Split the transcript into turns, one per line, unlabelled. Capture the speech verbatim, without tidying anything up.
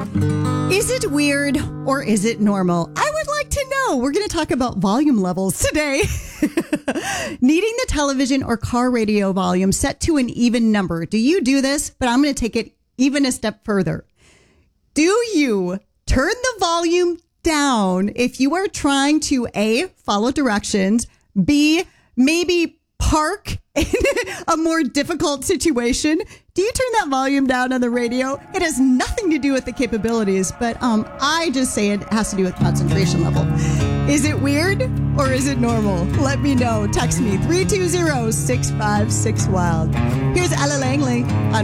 Is it weird or is it normal? I would like to know. We're going to talk about volume levels today. Needing the television or car radio volume set to an even number. Do you do this? But I'm going to take it even a step further. Do you turn the volume down if you are trying to A, follow directions, B, maybe park in a more difficult situation? Do you turn that volume down on the radio? It has nothing to do with the capabilities, but um, I just say it has to do with concentration level. Is it weird or is it normal? Let me know. Text me three two zero, six five six, WILD. Here's Ella Langley on